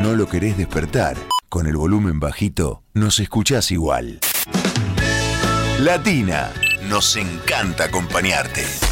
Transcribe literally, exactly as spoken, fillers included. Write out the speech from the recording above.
no lo querés despertar. Con el volumen bajito, nos escuchás igual. Latina, nos encanta acompañarte.